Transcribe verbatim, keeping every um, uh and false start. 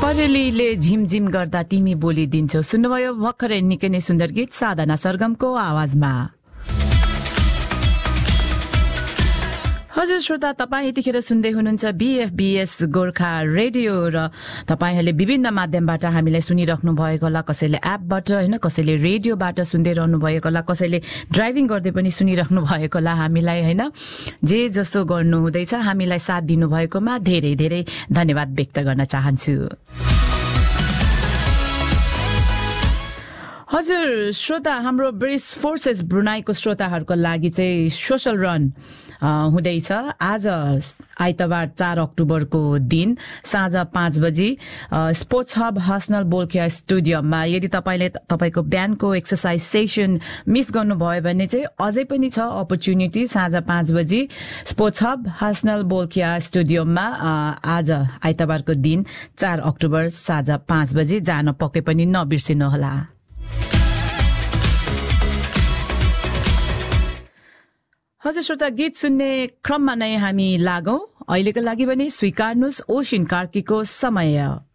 परेलीले झिमझिम गर्दा तिमी बोलिदिन्छौ। सुन्नुभयो भर्खरै निकै नै सुन्दर गीत साधना सरगमको आवाजमा। हजुर श्रोता, तपाईँ यतिखेर सुन्दै हुनुहुन्छ बीएफबीएस गोर्खा रेडियो र तपाईहरूले विभिन्न माध्यमबाट हामीलाई सुनिराख्नु भएको होला। कसैले एपबाट होइन, कसैले रेडियोबाट सुन्दै रहनु भएको होला, कसैले ड्राइभिङ गर्दै पनि सुनिराख्नु भएको होला हामीलाई होइन। जे जसो गर्नु हुँदैछ हामीलाई साथ दिनुभएकोमा धेरै धेरै धन्यवाद व्यक्त गर्न चाहन्छु। हजुर श्रोता, हाम्रो ब्रिटिश फोर्सेस ब्रुनाईको श्रोताहरूको लागि चाहिँ सोशल रन हुँदैछ आज आइतबार चार अक्टोबरको दिन साँझ पाँच बजी स्पोर्ट्स हब हसनल बोल्खिया स्टेडियममा। यदि तपाईँले तपाईँको बिहानको एक्सर्साइज सेसन मिस गर्नुभयो भने चाहिँ अझै पनि छ अपर्च्युनिटी। साँझ पाँच बजी स्पोर्ट्स हब हसनल बोल्खिया स्टेडियममा आज आइतबारको दिन चार अक्टोबर साँझ पाँच बजी जान पक्कै पनि नबिर्सिनुहोला। हजुर श्रोता, गीत सुन्ने क्रममा नै हामी लागौं। अहिलेको लागि पनि स्वीकार्नुहोस् ओसिन कार्कीको समय।